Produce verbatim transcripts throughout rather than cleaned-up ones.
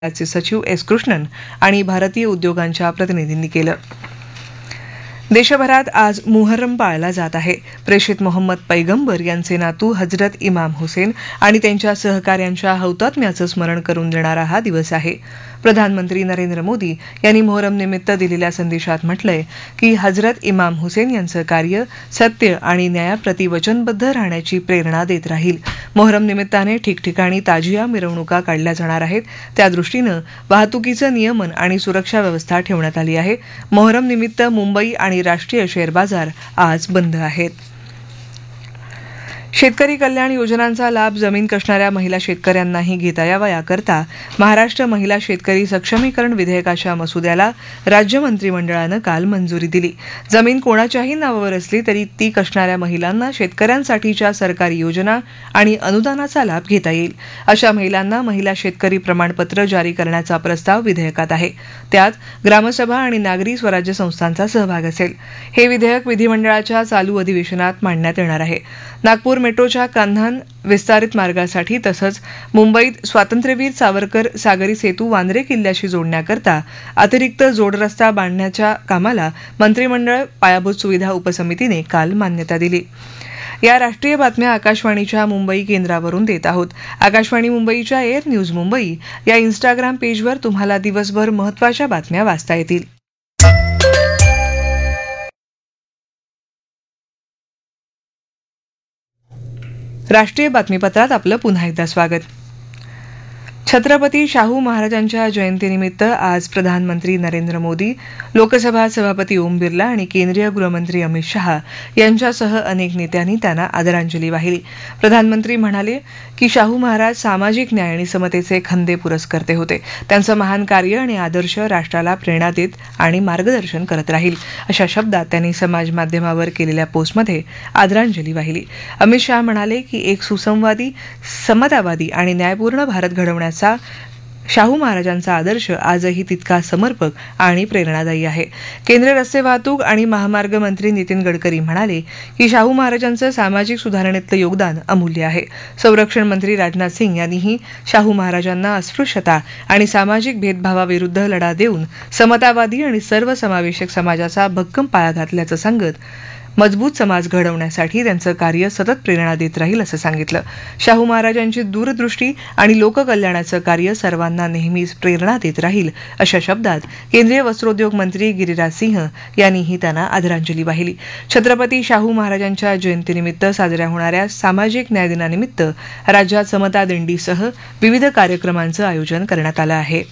चे सचिव एस कृष्णन आणि भारतीय उद्योगांच्या प्रतिनिधींनी केलं. देशभरात आज मुहर्रम पाळला जात आहे. प्रेषित मोहम्मद पैगंबर यांचे नातू हजरत इमाम हुसेन आणि त्यांच्या सहकाऱ्यांच्या हौतात्म्याचं स्मरण करून देणारा हा दिवस आहे. प्रधानमंत्री नरेंद्र मोदी यांनी मोहरम निमित्त दिलेल्या संदेशात म्हटलंय की हजरत इमाम हुसेन यांचं कार्य सत्य आणि न्यायाप्रती वचनबद्ध राहण्याची प्रेरणा देत राहील. मोहरम निमित्ताने ठिकठिकाणी ताजिया मिरवणुका काढल्या जाणार आहेत. त्यादृष्टीनं वाहतुकीचं नियमन आणि सुरक्षा व्यवस्था ठेवण्यात आली आहे. मोहरम निमित्त मुंबई आणि राष्ट्रीय शेअर बाजार आज बंद आहेत. शेतकरी कल्याण योजनांचा लाभ जमीन कसणाऱ्या महिला शेतकऱ्यांनाही घेता यावा याकरता महाराष्ट्र महिला शेतकरी सक्षमीकरण विधेयकाच्या मसुद्याला राज्य मंत्रिमंडळानं काल मंजुरी दिली. जमीन कोणाच्याही नावावर असली तरी ती कसणाऱ्या महिलांना शेतकऱ्यांसाठीच्या सरकारी योजना आणि अनुदानाचा लाभ घेता येईल. अशा महिलांना महिला शेतकरी प्रमाणपत्र जारी करण्याचा प्रस्ताव विधेयकात आहे. त्यात ग्रामसभा आणि नागरी स्वराज्य संस्थांचा सहभाग असेल. हे विधेयक विधिमंडळाच्या चालू अधिवेशनात मांडण्यात येणार आहे. नागपूर मेट्रोच्या कान्हान विस्तारित मार्गासाठी तसंच मुंबईत स्वातंत्र्यवीर सावरकर सागरी सेतू वांद्रे किल्ल्याशी जोडण्याकरता अतिरिक्त जोडरस्ता बांधण्याच्या कामाला मंत्रिमंडळ पायाभूत सुविधा उपसमितीने काल मान्यता दिली. या राष्ट्रीय बातम्या आकाशवाणीच्या मुंबई केंद्रावरून देत आहोत. आकाशवाणी मुंबईच्या एअर न्यूज मुंबई या इन्स्टाग्राम पेजवर तुम्हाला दिवसभर महत्त्वाच्या बातम्या वाचता येतील. राष्ट्रीय बातमीपत्रात आपलं पुन्हा एकदा स्वागत. छत्रपती शाहू महाराजांच्या जयंतीनिमित्त आज प्रधानमंत्री नरेंद्र मोदी, लोकसभा सभापती ओम बिर्ला आणि केंद्रीय गृहमंत्री अमित शहा यांच्यासह अनेक नेत्यांनी त्यांना आदरांजली वाहिली. प्रधानमंत्री म्हणाले की शाहू महाराज सामाजिक न्याय आणि समतेचे खंदे पुरस्कर्ते होते. त्यांचं महान कार्य आणि आदर्श राष्ट्राला प्रेरणा देत आणि मार्गदर्शन करत राहील, अशा शब्दात त्यांनी समाज माध्यमावर केलेल्या पोस्टमध्ये आदरांजली वाहिली. अमित शहा म्हणाले की एक सुसंवादी, समतावादी आणि न्यायपूर्ण भारत घडवण्याचा शाहू महाराजांचा आदर्श आजही तितका समर्पक आणि प्रेरणादायी आहे. केंद्रीय रस्ते वाहतूक आणि महामार्ग मंत्री नितीन गडकरी म्हणाले की शाहू महाराजांचं सामाजिक सुधारणेतलं योगदान अमूल्य आहे. संरक्षण मंत्री राजनाथ सिंग यांनीही शाहू महाराजांना अस्पृश्यता आणि सामाजिक भेदभावाविरुद्ध लढा देऊन समतावादी आणि सर्वसमावेशक समाजाचा भक्कम पाया घातल्याचं सांगत मजबूत समाज घडवण्यासाठी त्यांचं कार्य सतत प्रेरणा देत राहील असं सांगितलं. शाहू महाराजांची दूरदृष्टी आणि लोककल्याणाचं कार्य सर्वांना नेहमीच प्रेरणा देत राहील, अशा शब्दात केंद्रीय वस्त्रोद्योग मंत्री गिरिराज सिंह यांनीही त्यांना आदरांजली वाहिली. छत्रपती शाहू महाराजांच्या जयंतीनिमित्त साजऱ्या होणाऱ्या सामाजिक न्याय दिनानिमित्त राज्यात समता दिंडीसह विविध कार्यक्रमांचं आयोजन करण्यात आलं आहे.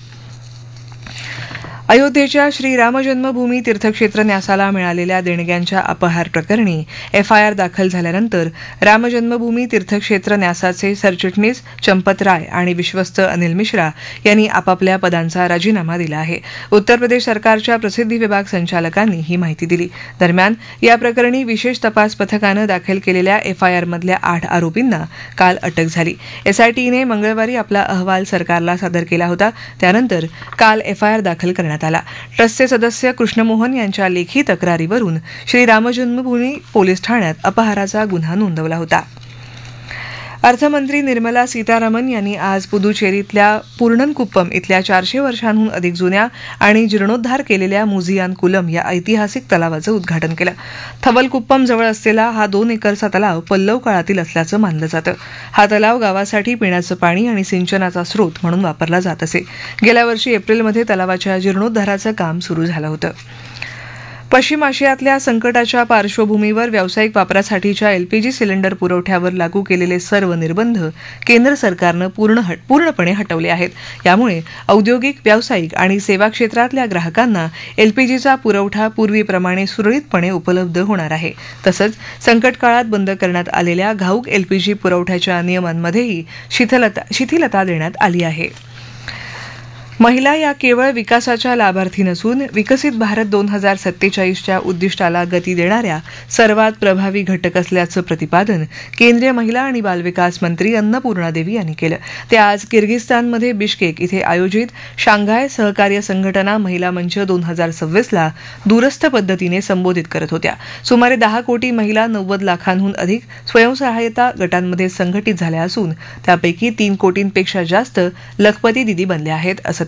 अयोध्येच्या श्रीराम जन्मभूमी तीर्थक्षेत्र न्यासाला मिळालेल्या देणग्यांच्या अपहार प्रकरणी एफआयआर दाखल झाल्यानंतर राम जन्मभूमी तीर्थक्षेत्र न्यासाचे सरचिटणीस चंपत राय आणि विश्वस्त अनिल मिश्रा यांनी आपापल्या पदांचा राजीनामा दिला आहे. उत्तर प्रदेश सरकारच्या प्रसिद्धी विभाग संचालकांनी ही माहिती दिली. दरम्यान या प्रकरणी विशेष तपास पथकानं दाखल केलेल्या एफआयआरमधल्या आठ आरोपींना काल अटक झाली. एसआयटीने मंगळवारी आपला अहवाल सरकारला सादर केला होता. त्यानंतर काल एफआयआर दाखल करण्यात आला. ट्रस्टचे सदस्य कृष्णमोहन यांच्या लेखी तक्रारीवरून श्रीराम जन्मभूमी पोलीस ठाण्यात अपहाराचा गुन्हा नोंदवला होता. अर्थमंत्री निर्मला सीतारामन यांनी आज पुदुचेरीतल्या पूर्णनकुप्पम इथल्या चारशे वर्षांहून अधिक जुन्या आणि जीर्णोद्धार केलेल्या मुझियान कुलम या ऐतिहासिक तलावाचं उद्घाटन केलं. थवलकुप्पम जवळ असलेला हा दोन एकरचा तलाव पल्लव काळातील असल्याचं मानलं जातं. हा तलाव गावासाठी पिण्याचं पाणी आणि सिंचनाचा स्रोत म्हणून वापरला जात असे. गेल्या वर्षी एप्रिलमध्ये तलावाच्या जीर्णोद्धाराचं काम सुरू झालं होतं. पश्चिम आशियातल्या संकटाच्या पार्श्वभूमीवर व्यावसायिक वापरासाठीच्या एलपीजी सिलेंडर पुरवठ्यावर लागू केलेले सर्व निर्बंध केंद्र सरकारनं पूर्ण हट पूर्णपणे हटवले आहेत. यामुळे औद्योगिक, व्यावसायिक आणि सेवा क्षेत्रातल्या ग्राहकांना एलपीजीचा पुरवठा पूर्वीप्रमाणे सुरळीतपणे उपलब्ध होणार आहे. तसंच संकट काळात बंद करण्यात आलेल्या घाऊक एलपीजी पुरवठ्याच्या नियमांमध्येही शिथिलता शिथिलता देण्यात आली आहे. महिला या केवळ विकासाच्या लाभार्थी नसून विकसित भारत दोन हजार सत्तेचाळीसच्या उद्दिष्टाला गती देणाऱ्या सर्वात प्रभावी घटक असल्याचं प्रतिपादन केंद्रीय महिला आणि बालविकास मंत्री अन्नपूर्णा देवी यांनी केलं. ते आज किर्गिस्तानमध्ये बिश्केक इथे आयोजित शांघाय सहकार्य संघटना महिला मंच दोन हजार सव्वीसला दूरस्थ पद्धतीने संबोधित करत होत्या. सुमारे दहा कोटी महिला नव्वद लाखांहून अधिक स्वयंसहाय्यता गटांमध्ये संघटित झाल्या असून त्यापैकी तीन कोटींपेक्षा जास्त लखपती दिदी बनल्या आहेत असं